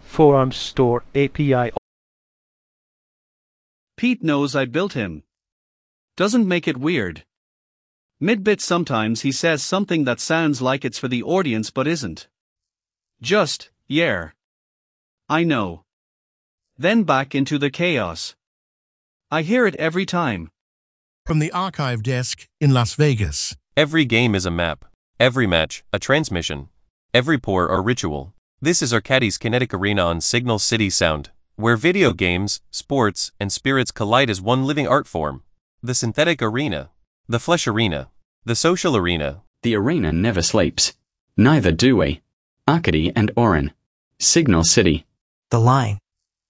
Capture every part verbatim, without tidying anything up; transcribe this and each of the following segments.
Forum Store A P I. Pete knows I built him. Doesn't make it weird. Mid-bit sometimes he says something that sounds like it's for the audience but isn't. Just, yeah. I know. Then back into the chaos. I hear it every time. From the archive desk in Las Vegas. Every game is a map. Every match, a transmission. Every pour a ritual. This is Arcadis Kinetic Arena on Signal City Sound, where video games, sports, and spirits collide as one living art form. The synthetic arena. The flesh arena. The social arena. The arena never sleeps. Neither do we. Arcady and Oren. Signal City. The line.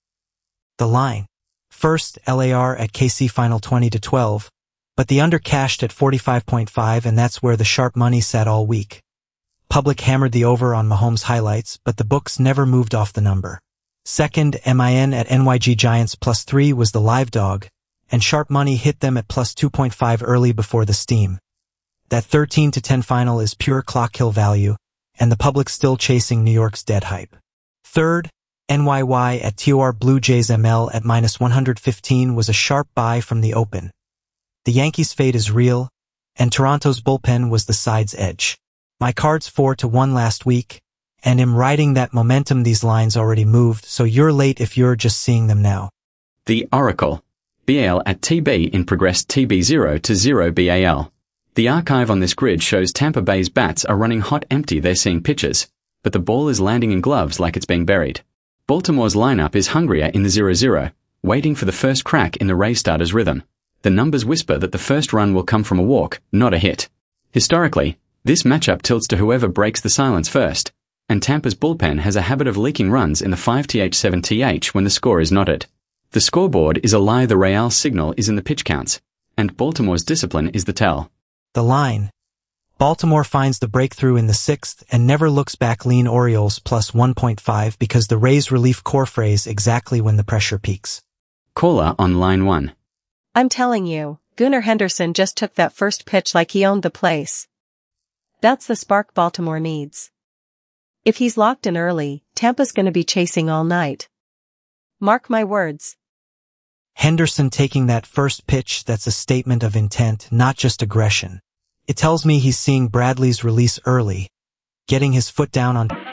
The line. First L A R at K C final twenty to twelve, but the under cashed at forty-five point five, and that's where the sharp money sat all week. Public hammered the over on Mahomes highlights, but the books never moved off the number. Second, M I N at N Y G Giants plus three was the live dog, and sharp money hit them at plus two point five early before the steam. That thirteen to ten final is pure clock kill value, and the public still chasing New York's dead hype. Third, N Y Y at T O R Blue Jays M L at minus one hundred fifteen was a sharp buy from the open. The Yankees' fate is real, and Toronto's bullpen was the side's edge. My card's four to one last week, and am riding that momentum. These lines already moved, so you're late if you're just seeing them now. The Oracle. B A L at T B in progress T B zero to zero B A L. The archive on this grid shows Tampa Bay's bats are running hot empty. They're seeing pitches, but the ball is landing in gloves like it's being buried. Baltimore's lineup is hungrier in the zero zero, waiting for the first crack in the Rays starter's rhythm. The numbers whisper that the first run will come from a walk, not a hit. Historically, this matchup tilts to whoever breaks the silence first, and Tampa's bullpen has a habit of leaking runs in the five to seven th when the score is knotted. The scoreboard is a lie. The Real signal is in the pitch counts, and Baltimore's discipline is the tell. The line. Baltimore finds the breakthrough in the sixth and never looks back. Lean Orioles plus one point five because the Rays relief core phrase exactly when the pressure peaks. Caller on line one. I'm telling you, Gunnar Henderson just took that first pitch like he owned the place. That's the spark Baltimore needs. If he's locked in early, Tampa's gonna be chasing all night. Mark my words. Henderson taking that first pitch, that's a statement of intent, not just aggression. It tells me he's seeing Bradley's release early, getting his foot down on